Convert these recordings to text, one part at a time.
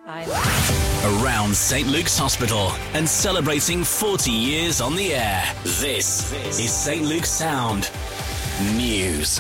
Around St Luke's Hospital and celebrating 40 years on the air. This is St Luke's Sound News.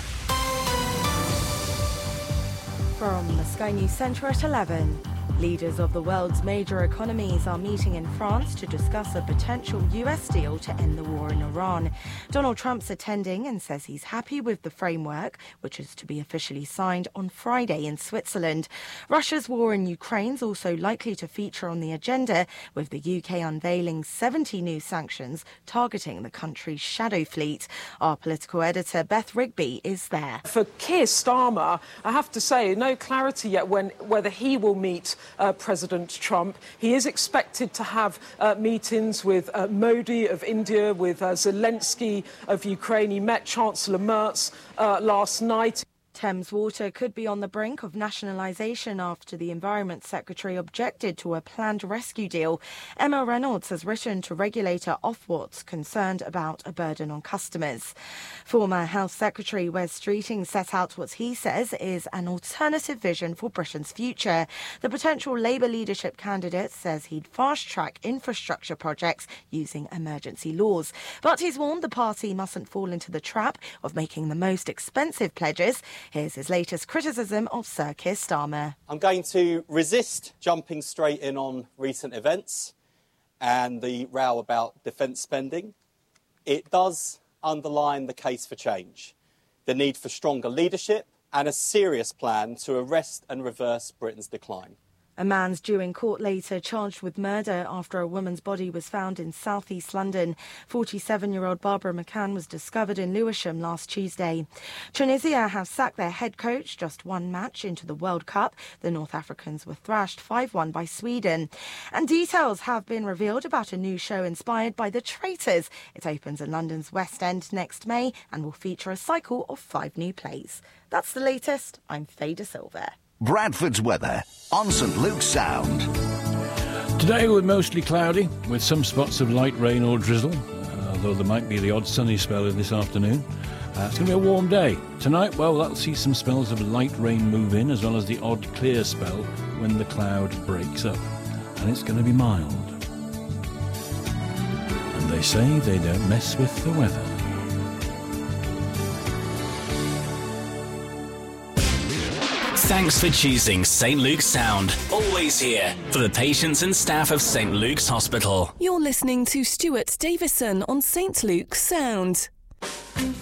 From the Sky News Centre at 11. Leaders of the world's major economies are meeting in France to discuss a potential US deal to end the war in Iran. Donald Trump's attending and says he's happy with the framework, which is to be officially signed on Friday in Switzerland. Russia's war in Ukraine's also likely to feature on the agenda, with the UK unveiling 70 new sanctions targeting the country's shadow fleet. Our political editor Beth Rigby is there. For Keir Starmer, I have to say, no clarity yet whether he will meet President Trump. He is expected to have meetings with Modi of India, with Zelensky of Ukraine. He met Chancellor Merz last night. Thames Water could be on the brink of nationalisation after the Environment Secretary objected to a planned rescue deal. Emma Reynolds has written to regulator Ofwat's concerned about a burden on customers. Former Health Secretary Wes Streeting set out what he says is an alternative vision for Britain's future. The potential Labour leadership candidate says he'd fast-track infrastructure projects using emergency laws. But he's warned the party mustn't fall into the trap of making the most expensive pledges. Here's his latest criticism of Sir Keir Starmer. I'm going to resist jumping straight in on recent events and the row about defence spending. It does underline the case for change, the need for stronger leadership and a serious plan to arrest and reverse Britain's decline. A man's due in court later, charged with murder after a woman's body was found in south-east London. 47-year-old Barbara McCann was discovered in Lewisham last Tuesday. Tunisia have sacked their head coach just one match into the World Cup. The North Africans were thrashed 5-1 by Sweden. And details have been revealed about a new show inspired by The Traitors. It opens in London's West End next May and will feature a cycle of 5 new plays. That's the latest. I'm Faye De Silva. Bradford's weather on St Luke's Sound. Today we're mostly cloudy with some spots of light rain or drizzle, although there might be the odd sunny spell in this afternoon. It's going to be a warm day. Tonight, well, that'll see some spells of light rain move in, as well as the odd clear spell when the cloud breaks up. And it's going to be mild. And they say they don't mess with the weather. Thanks for choosing St Luke's Sound. Always here for the patients and staff of St Luke's Hospital. You're listening to Stuart Davison on St Luke's Sound.